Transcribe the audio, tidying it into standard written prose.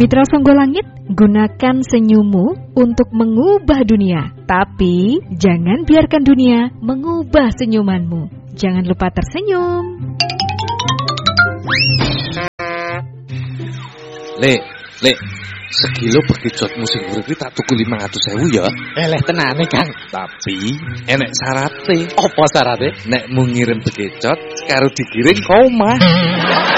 Mitra Songgolangit, gunakan senyummu untuk mengubah dunia. Tapi jangan biarkan dunia mengubah senyumanmu. Jangan lupa tersenyum. Lek, sekilo bekicotmu sing urip iki tak tuku 500.000 ya. Eleh tenane, Kang. Tapi enek syarate. Apa syarate? Nek mu ngirim bekicot karo digiring koma.